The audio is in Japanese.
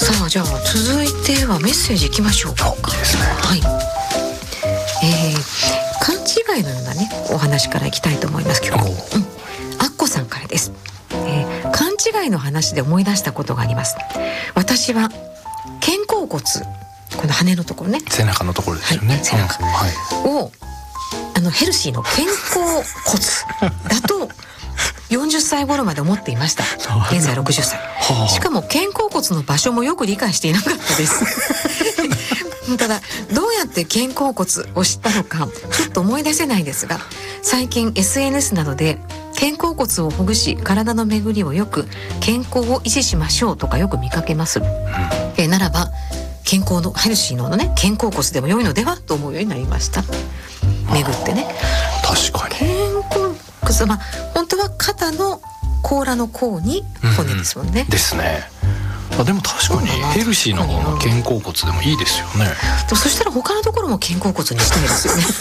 さあじゃあ続いてはメッセージいきましょうか。 いいですね。 はい、勘違いのようなねお話からいきたいと思います今日。アッコさんからです。勘違いの話で思い出したことがあります。私は肩甲骨、この羽のところね、 背中のところですよね、 はい、背中を、ヘルシーの肩甲骨だと40歳頃まで思っていました。現在60歳。しかも肩甲骨の場所もよく理解していなかったですただどうやって肩甲骨を知ったのかちょっと思い出せないですが、最近 SNS などで肩甲骨をほぐし体の巡りをよく健康を維持しましょうとかよく見かけます。ならば健康のヘルシーのね肩甲骨でも良いのではと思うようになりました。巡ってね。 確かに肩甲骨は、本当は肩の甲羅の甲に骨ですもんね。 ですね。でも確かにヘルシーの方の肩甲骨でもいいですよね。 でもそしたら他のところも肩甲骨にしたいですよね